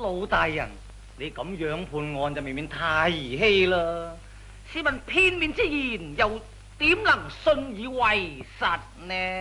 老大人，你咁樣判案就未免太兒戲啦！試問片面之言，又點能信以為實呢？